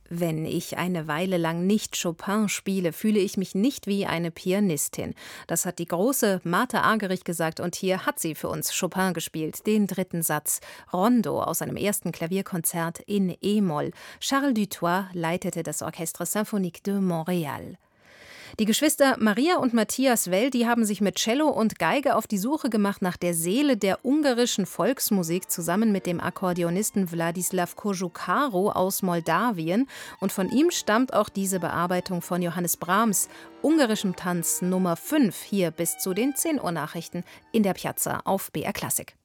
Wenn ich eine Weile lang nicht Chopin spiele, fühle ich mich nicht wie eine Pianistin. Das hat die große Martha Argerich gesagt und hier hat sie für uns Chopin gespielt, den dritten Satz, Rondo aus seinem ersten Klavierkonzert in E-Moll. Charles Dutoit leitete das Orchestre Symphonique de Montréal. Die Geschwister Maria und Matthias Well, die haben sich mit Cello und Geige auf die Suche gemacht nach der Seele der ungarischen Volksmusik zusammen mit dem Akkordeonisten Wladislaw Kojukaro aus Moldawien. Und von ihm stammt auch diese Bearbeitung von Johannes Brahms, ungarischem Tanz Nummer 5, hier bis zu den 10 Uhr Nachrichten in der Piazza auf BR Klassik.